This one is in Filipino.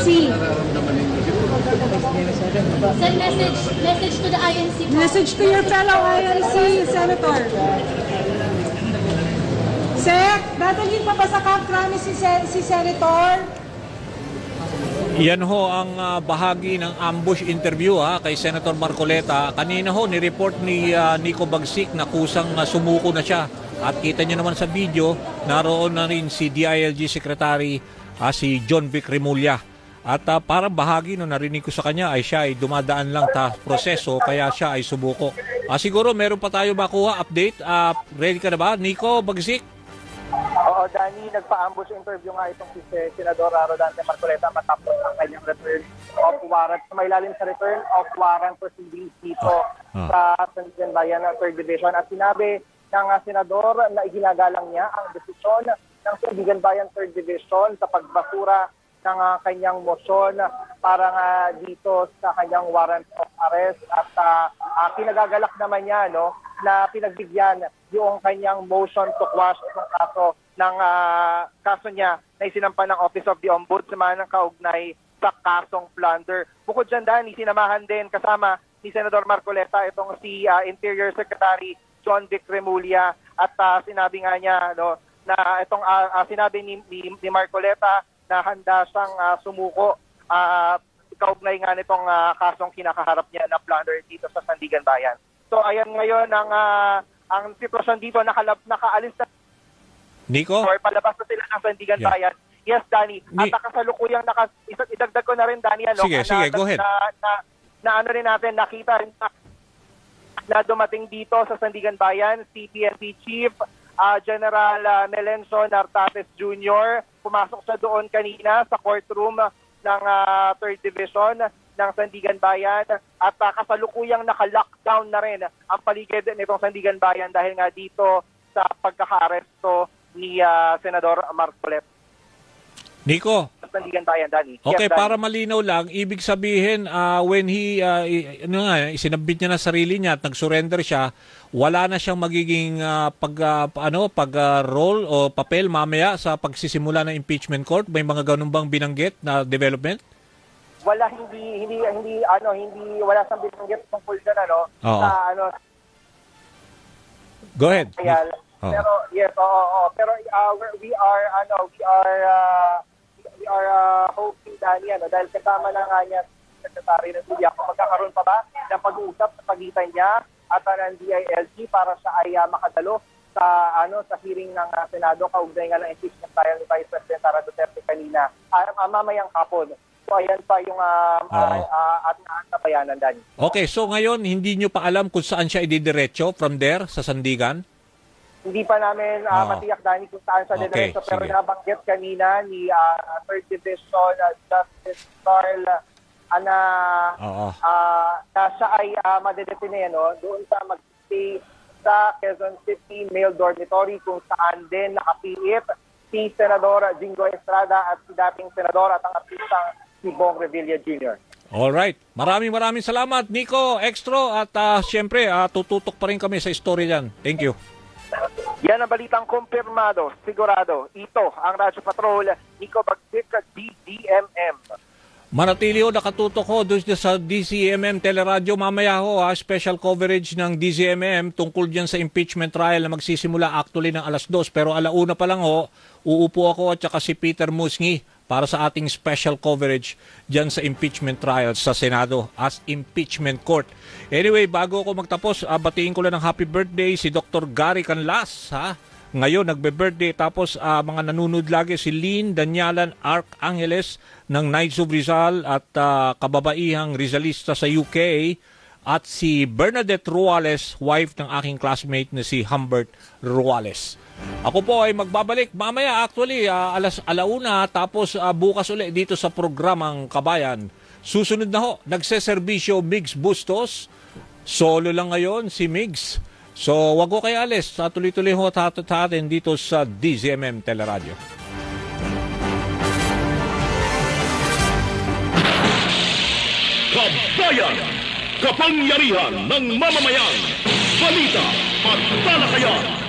Send message to the INC. Message to your fellow INC, Senator. Sec, dadalhin pa ba sa Camp Crame si Senator? Yan ho ang bahagi ng ambush interview kay Senator Marcoleta. Kanina ho, ni-report ni Nico Bagsik na kusang sumuko na siya. At kita niyo naman sa video, naroon na rin si DILG Secretary si John Vic Remulla. At parang bahagi no narinig ko sa kanya ay siya ay dumadaan lang proseso kaya siya ay sumuko. Siguro meron pa tayo makuha update. Ready ka na ba, Nico Bagsik? Oo, Danny, nagpa-ambush interview nga itong si Senador Rodante Marcoleta matapos ang kanyang return of warrant. May lalim sa return of warrant proceedings dito sa Sandigan Bayan ng 3rd Division. At sinabi ng Senador na iginagalang niya ang desisyon ng Sandigan Bayan 3rd Division sa pagbasura ng kanyang motion para nga dito sa kanyang warrant of arrest. At pinagagalak naman niya na pinagbigyan yung kanyang motion to quash itong kaso niya na isinampa ng Office of the Ombudsman ng kaugnay sa kasong plunder. Bukod dyan, Danny, sinamahan din kasama ni Senador Marcoleta itong si Interior Secretary John Vic Remulla at sinabi nga niya na itong sinabi ni Marcoleta na handa siyang sumuko kaugnay nga nitong kasong kinakaharap niya na plunder dito sa Sandigan Bayan. So ayan ngayon ang sitwasyon dito, nakaalis na Nico? Or palabas na sila ng Sandigan Bayan. Yes, Danny. At kasalukuyang idagdag ko na rin, Danny, sige, go ahead. Na ano rin natin, nakita rin na dumating dito sa Sandigan Bayan, si PNP Chief General Melencio Nartates Jr. Pumasok siya doon kanina sa courtroom ng 3rd Division ng Sandigan Bayan at kasalukuyang naka-lockdown na rin ang paligid nitong Sandigan Bayan dahil nga dito sa pagkaka-aresto ni Senador Marcoleta. Nico? Sandigan Bayan, Danny. Okay, yes, Danny. para malinaw lang, ibig sabihin when he isinabit niya na sarili niya at nag-surrender siya, wala na siyang magiging pag-roll o papel mamaya sa pagsisimula ng impeachment court? May mga ganun bang binanggit na development? Wala, hindi wala siyang binanggit tungkol diyan sa Go ahead. Pero yes, pero we are hoping, Danny, dahil kasama na nga niya Secretary ng Media kung magkakaroon pa ba ng pag-uusap sa pagitan niya at ng DILG para siya ay makadalo sa hearing ng Senado kaugnay nga ng impeachment trial ni Vice President Sara Duterte kanina mamayang hapon. So ayan pa yung nabayanan, Danny. Okay, so ngayon hindi nyo pa alam kung saan siya ididiretso from there sa Sandigan? Hindi pa namin matiyak, Danny, kung saan siya didiretso. Pero nabanggit kanina ni 3rd Division Justice Carl na siya ay madedetine doon sa mag-stay sa Quezon City Male Dormitory kung saan din nakapiit si Senador Jingo Estrada at si dating Senador at ang artistang si Bong Revilla Jr. Alright. Maraming salamat, Nico Extro. At siyempre, tututok pa rin kami sa story dyan. Thank you. Yan ang balitang kumpirmado, sigurado. Ito ang Radyo Patrol, Nico Bagsik, DZMM. Manatili ho, nakatutok ho doon sa DZMM Teleradyo. Mamaya ho, special coverage ng DZMM tungkol dyan sa impeachment trial na magsisimula actually ng 2:00. Pero 1:00 pa lang ho, uupo ako at saka si Peter Musngi para sa ating special coverage dyan sa impeachment trial sa Senado as impeachment court. Anyway, bago ako magtapos, batiin ko lang ng happy birthday si Dr. Gary Canlas. Ngayon, nagbe-birthday. Tapos mga nanunod lagi si Lynn Danyalan Arcangeles ng Knights of Rizal at kababaihang Rizalista sa UK. At si Bernadette Ruales, wife ng aking classmate na si Humbert Ruales. Ako po ay magbabalik mamaya actually 1:00 tapos bukas ulit dito sa programang Kabayan. Susunod na ho, nagseserbisyo Migs Bustos. Solo lang ngayon si Migs. So wag ko kayo alis. Tuloy-tuloy ho atin dito sa DZMM Teleradyo. Kabayan! Kapangyarihan ng mamamayan! Balita at talakayan!